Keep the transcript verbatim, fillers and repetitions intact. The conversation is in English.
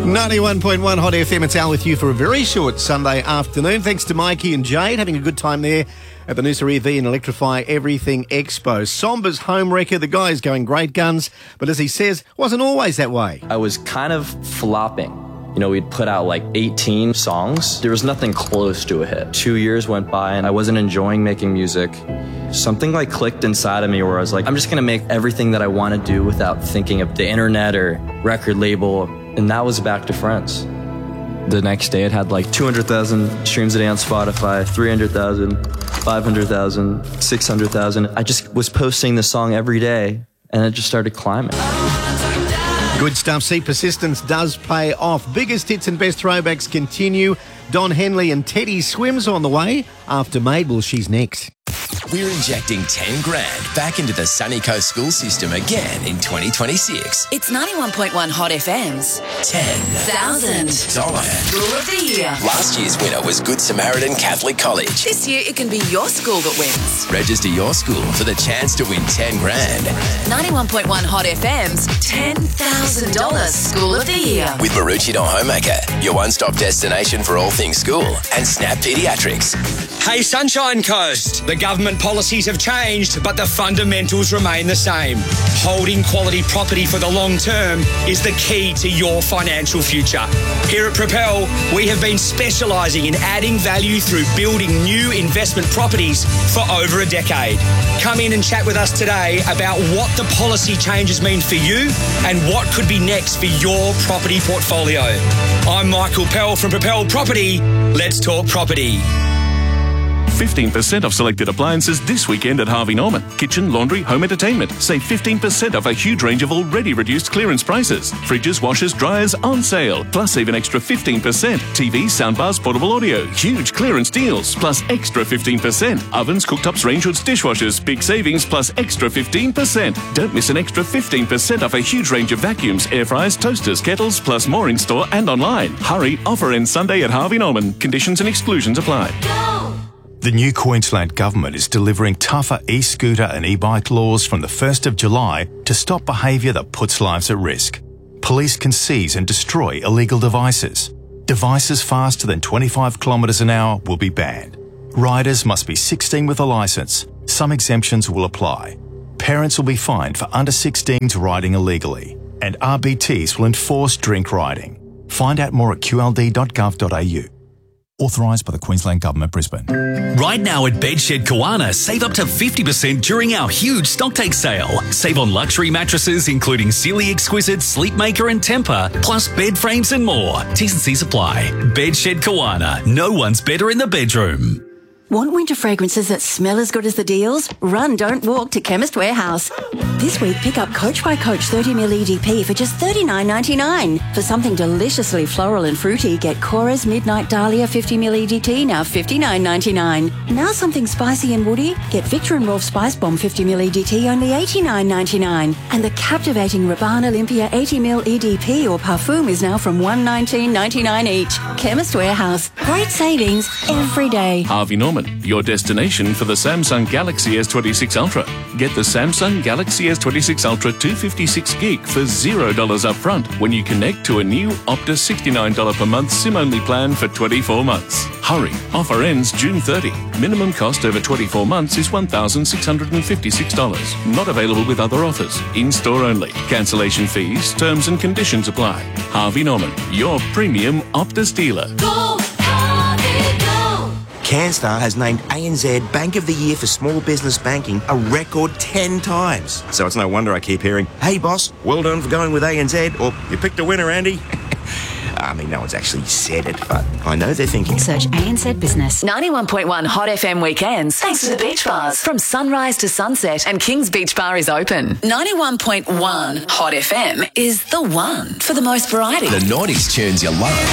ninety-one point one Hot F M, it's Al with you for a very short Sunday afternoon. Thanks to Mikey and Jade, having a good time there at the Noosa E V and Electrify Everything Expo. Somber's home wrecker, the guy's going great guns, but as he says, wasn't always that way. I was kind of flopping. You know, we'd put out like eighteen songs. There was nothing close to a hit. Two years went by and I wasn't enjoying making music. Something like clicked inside of me where I was like, I'm just gonna make everything that I want to do without thinking of the internet or record label. And that was Back to Friends. The next day it had like two hundred thousand streams a day on Spotify, three hundred thousand, five hundred thousand, six hundred thousand. I just was posting the song every day and it just started climbing. Good stuff. See, persistence does pay off. Biggest hits and best throwbacks continue. Don Henley and Teddy Swims on the way. After Mabel, she's next. We're injecting ten grand back into the Sunny Coast school system again in twenty twenty-six. It's ninety-one point one Hot F M's ten thousand dollar School of the Year. Last year's winner was Good Samaritan Catholic College. This year it can be your school that wins. Register your school for the chance to win ten grand. ninety-one point one Hot F M's ten thousand dollar School of the Year. With Maroochydore Homemaker, your one-stop destination for all things school, and Snap Pediatrics. Hey Sunshine Coast, the government policies have changed, but the fundamentals remain the same. Holding quality property for the long term is the key to your financial future. Here at Propel, we have been specialising in adding value through building new investment properties for over a decade. Come in and chat with us today about what the policy changes mean for you and what could be next for your property portfolio. I'm Michael Pell from Propel Property. Let's talk property. fifteen percent off selected appliances this weekend at Harvey Norman. Kitchen, laundry, home entertainment. Save fifteen percent off a huge range of already reduced clearance prices. Fridges, washers, dryers on sale. Plus save an extra fifteen percent. T Vs, soundbars, portable audio. Huge clearance deals. Plus extra fifteen percent. Ovens, cooktops, range hoods, dishwashers. Big savings plus extra fifteen percent. Don't miss an extra fifteen percent off a huge range of vacuums, air fryers, toasters, kettles, plus more in store and online. Hurry, offer ends Sunday at Harvey Norman. Conditions and exclusions apply. The new Queensland Government is delivering tougher e-scooter and e-bike laws from the first of July to stop behaviour that puts lives at risk. Police can seize and destroy illegal devices. Devices faster than twenty-five kilometres an hour will be banned. Riders must be sixteen with a licence. Some exemptions will apply. Parents will be fined for under sixteens riding illegally. And R B Ts will enforce drink riding. Find out more at q l d dot gov dot a u. Authorised by the Queensland Government, Brisbane. Right now at Bedshed Kawana, save up to fifty percent during our huge stocktake sale. Save on luxury mattresses including Sealy Exquisite, Sleepmaker and Temper, plus bed frames and more. T's and C's apply. Bedshed Kawana. No one's better in the bedroom. Want winter fragrances that smell as good as the deals? Run, don't walk to Chemist Warehouse. This week, pick up Coach by Coach thirty milliliter E D P for just thirty-nine ninety-nine. For something deliciously floral and fruity, get Cora's Midnight Dahlia fifty milliliter E D T, now fifty-nine ninety-nine. Now something spicy and woody, get Victor and Rolf Spice Bomb fifty milliliter E D T, only eighty-nine ninety-nine. And the captivating Rabanne Olympia eighty milliliter E D P or Parfum is now from one nineteen ninety-nine each. Chemist Warehouse. Great savings every day. Harvey Norman, your destination for the Samsung Galaxy S twenty-six Ultra. Get the Samsung Galaxy S twenty-six Ultra two fifty-six gig for zero dollars up front when you connect to a new Optus sixty-nine dollars per month SIM-only plan for twenty-four months. Hurry, offer ends June thirtieth. Minimum cost over twenty-four months is one thousand six hundred fifty-six dollars. Not available with other offers. In-store only. Cancellation fees, terms and conditions apply. Harvey Norman, your premium Optus dealer. Go, Harvey, go! CanStar has named A N Z Bank of the Year for Small Business Banking a record ten times. So it's no wonder I keep hearing, hey boss, well done for going with A N Z, or you picked a winner, Andy. I mean, no one's actually said it, but I know they're thinking. Search A N Z Business. ninety-one point one Hot F M weekends. Thanks to the beach bars. From sunrise to sunset, and King's Beach Bar is open. ninety-one point one Hot F M is the one for the most variety. The nineties tunes you love.